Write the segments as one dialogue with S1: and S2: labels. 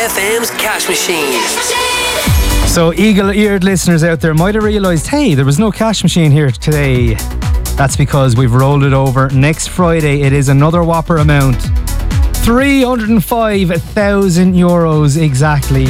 S1: FM's Cash Machine.
S2: So eagle-eared listeners out there might have realised, hey, there was no cash machine here today. That's because we've rolled it over. Next Friday it is another whopper amount. €305,000 exactly.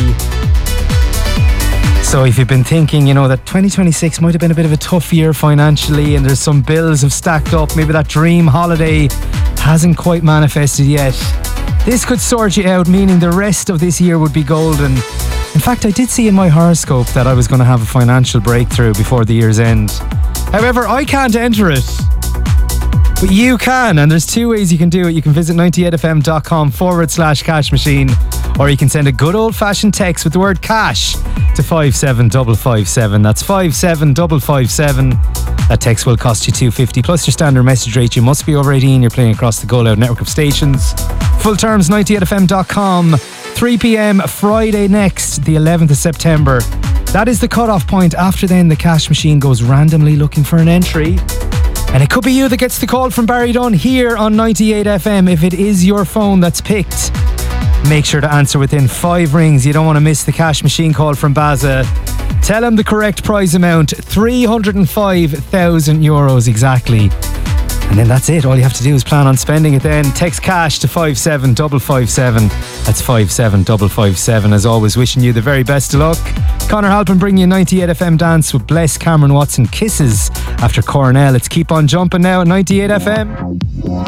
S2: So if you've been thinking, that 2026 might have been a bit of a tough year financially and there's some bills have stacked up, maybe that dream holiday hasn't quite manifested yet, this could sort you out, meaning the rest of this year would be golden. In fact, I did see in my horoscope that I was going to have a financial breakthrough before the year's end. However, I can't enter it. But you can, and there's two ways you can do it. You can visit 98fm.com/cash machine, or you can send a good old-fashioned text with the word cash to 57557. That's 57557. That text will cost you $2.50 plus your standard message rate. You must be over 18. You're playing across the Go Loud network of stations. Full terms 98fm.com. 3 p.m. Friday next, the 11th of September. That is the cut-off point. After then, the cash machine goes randomly looking for an entry. And it could be you that gets the call from Barry Dunn here on 98FM. If it is your phone that's picked, make sure to answer within 5 rings. You don't want to miss the cash machine call from Baza. Tell him the correct prize amount, €305,000 exactly. And then that's it. All you have to do is plan on spending it then. Text cash to 57557. That's 57557. As always, wishing you the very best of luck. Connor Halpin bringing you 98FM Dance with Bless Cameron Watson Kisses after Cornell. Let's keep on jumping now at 98FM.